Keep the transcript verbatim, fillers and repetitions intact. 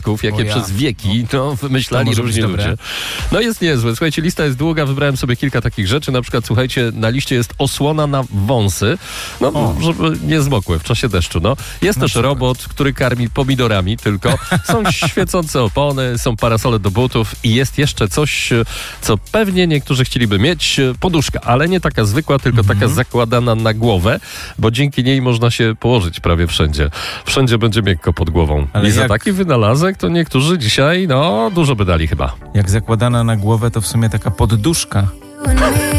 jakie O ja. przez wieki no, To wymyślali może być różni dobre. ludzie. No jest niezłe. Słuchajcie, lista jest długa, wybrałem sobie kilka takich rzeczy. Na przykład, słuchajcie, na liście jest osłona na wąsy, no O. żeby nie zmokły w czasie deszczu. No. Jest Na też przykład. robot, który karmi pomidorami tylko. Są świecące opony, są parasole do butów i jest jeszcze coś, co pewnie niektórzy chcieliby mieć. Poduszka, ale nie taka zwykła, tylko Mhm. taka zakładana na głowę, bo dzięki niej można się położyć prawie wszędzie. Wszędzie będzie miękko pod głową. Ale I za jak- taki wynalazek to niektórzy dzisiaj, no, dużo by dali chyba. Jak zakładana na głowę, to w sumie taka podduszka. You and me.